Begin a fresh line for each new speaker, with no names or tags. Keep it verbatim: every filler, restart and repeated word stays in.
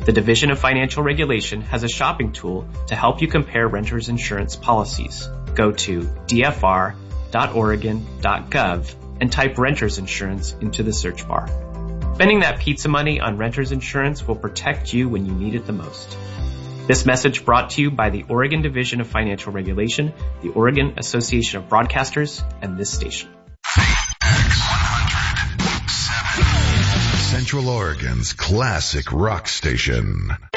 The Division of Financial Regulation has a shopping tool to help you compare renters insurance policies. Go to d f r dot oregon dot gov and type renters insurance into the search bar. Spending that pizza money on renters insurance will protect you when you need it the most. This message brought to you by the Oregon Division of Financial Regulation, the Oregon Association of Broadcasters, and this station.
Central Oregon's classic rock station.